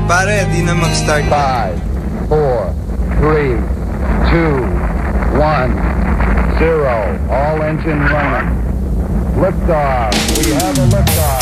Pare, di na mag-start. 5, 4, 3, 2, 1, 0. All engine running. Liftoff. We have a liftoff.